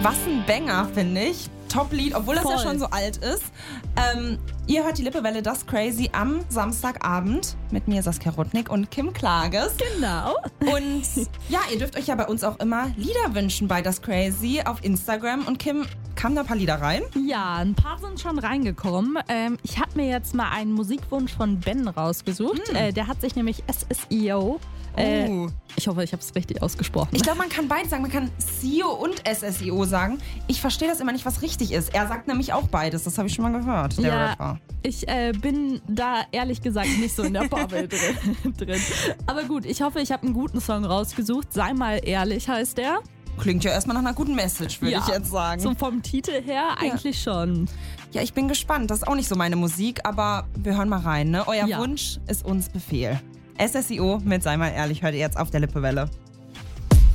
Was ein Banger, finde ich. Top-Lied, obwohl das ja schon so alt ist. Ihr hört die Lippewelle Das Crazy am Samstagabend mit mir, Saskia Rudnick und Kim Klages. Genau. Und ja, ihr dürft euch ja bei uns auch immer Lieder wünschen bei Das Crazy auf Instagram. Und Kim, kamen da ein paar Lieder rein? Ja, ein paar sind schon reingekommen. Ich habe mir jetzt mal einen Musikwunsch von Ben rausgesucht. Der hat sich nämlich SSEO. Ich hoffe, ich habe es richtig ausgesprochen. Ich glaube, man kann beides sagen. Man kann SEO und SSEO sagen. Ich verstehe das immer nicht, was richtig ist. Er sagt nämlich auch beides. Das habe ich schon mal gehört, der Rapper. Ich bin da ehrlich gesagt nicht so in der Bubble drin. Aber gut, ich hoffe, ich habe einen guten Song rausgesucht. Sei mal ehrlich heißt der. Klingt ja erstmal nach einer guten Message, würde ich jetzt sagen. So vom Titel her eigentlich schon. Ja, ich bin gespannt. Das ist auch nicht so meine Musik, aber wir hören mal rein. Ne? Euer Wunsch ist uns Befehl. SSEO mit Sei mal ehrlich hört ihr jetzt auf der Lippewelle.